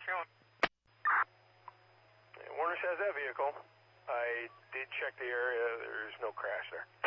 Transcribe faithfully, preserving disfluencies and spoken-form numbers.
showing. Yeah, Warner says that vehicle. I did check the area. There's no crash there.